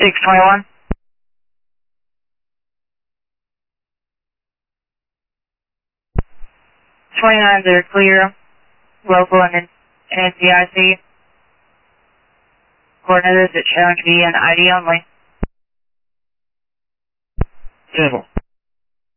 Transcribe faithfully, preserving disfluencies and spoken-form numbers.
six twenty-one. twenty-nines are clear, local and N C I C. Coordinates that showing to be an I D only. Table.